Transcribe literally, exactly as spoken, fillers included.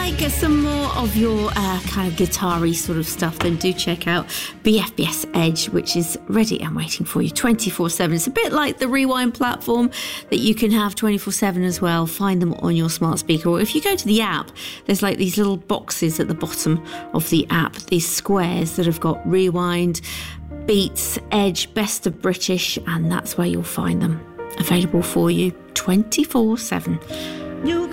like some more of your uh, kind of guitar-y sort of stuff, then do check out B F B S Edge, which is ready and waiting for you twenty-four seven. It's a bit like the Rewind platform that you can have twenty-four seven as well. Find them on your smart speaker, or if you go to the app, there's like these little boxes at the bottom of the app, these squares that have got Rewind, Beats, Edge, Best of British, and that's where you'll find them available for you twenty-four seven.